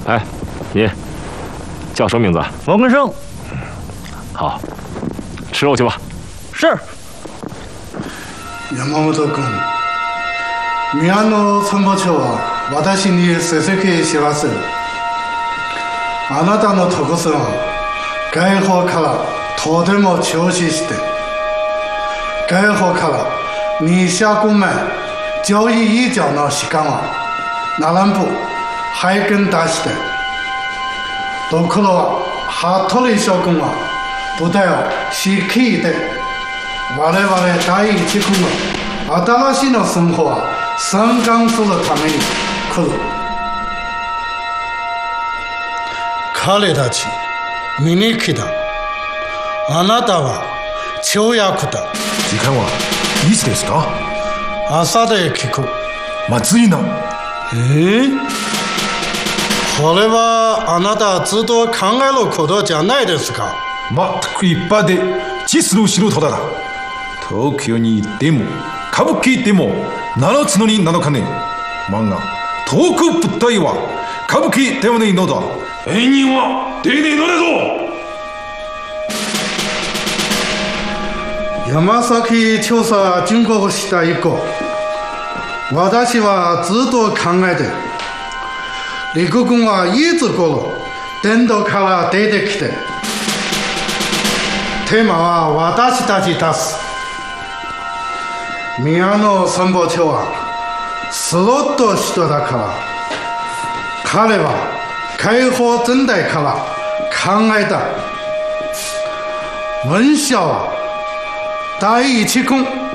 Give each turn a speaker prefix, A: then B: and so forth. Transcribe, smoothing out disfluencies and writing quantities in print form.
A: 哎，你叫什么名字？
B: 王根生。
A: 好，吃肉去吧。
B: 是。
C: 山本君、宮野参謀長は私に成績知らせる。あなたの特性は外方からとても重視して、外方から200枚交易以上の時間は並ぶ拝見出して、ところは服部将軍は部隊を率いて我々第一軍の新しいの生活を参観するために来る。彼たち見に来た。あなたは跳躍だ。
D: 時間はいつですか？
C: 朝で聞く。
D: まずいな。
C: これはあなたずっと考えることじゃないですか。
D: 全く一般で実の素人だな。東京に行っても歌舞伎行っても7つのに7日ね。漫画遠く物体は歌舞伎ではないのだ。演人は出ねえのだぞ。
C: 山崎調査準国した以降、私はずっと考えて、陸軍はいつ頃伝統から出てきて、テーマは私たち出す。宮野参謀長はスロット人だから、彼は解放全体から考えた。文章は第一軍